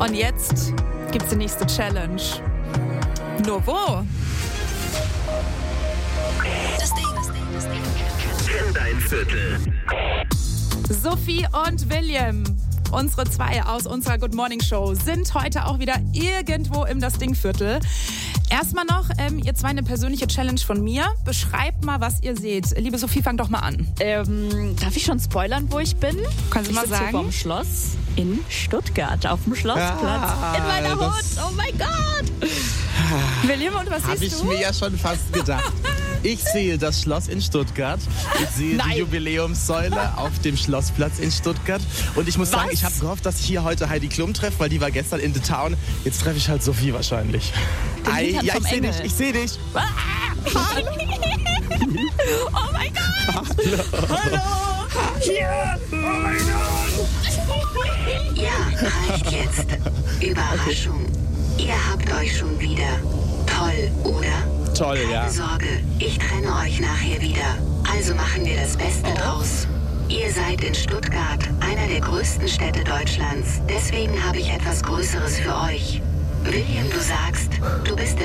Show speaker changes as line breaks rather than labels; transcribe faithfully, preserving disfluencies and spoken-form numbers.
Und jetzt gibt's die nächste Challenge. Nur wo?
Das Ding, das Ding, das Ding.
Kenn dein Viertel.
Sophie und William, unsere zwei aus unserer Good Morning Show, sind heute auch wieder irgendwo im Das Ding-Viertel. Erstmal noch, ähm, ihr zwei, eine persönliche Challenge von mir. Beschreibt mal, was ihr seht. Liebe Sophie, fang doch mal an.
Ähm, darf ich schon spoilern, wo ich bin?
Kannst du
ich
mal
sitze
sagen?
hier vorm Schloss in Stuttgart, auf dem Schlossplatz.
Ah,
in meiner
das-
Hut. Oh mein Gott.
William, und was
Habe
siehst
ich
du?
mir ja schon fast gedacht. Ich sehe das Schloss in Stuttgart. Ich sehe
Nein.
die Jubiläumssäule auf dem Schlossplatz in Stuttgart. Und ich muss
Was?
sagen, ich habe gehofft, dass ich hier heute Heidi Klum treffe, weil die war gestern in The Town. Jetzt treffe ich halt Sophie wahrscheinlich.
Den
Ei,
Hintern
ja,
vom
ich sehe
Engel.
dich, ich sehe dich.
Oh mein Gott.
Ja, reicht jetzt. Überraschung. Ihr habt euch schon wieder. Toll, oder?
Toll,
Keine
ja.
Sorge, ich trenne euch nachher wieder. Also machen wir das Beste draus. Ihr seid in Stuttgart, einer der größten Städte Deutschlands. Deswegen habe ich etwas Größeres für euch. William, du sagst, du bist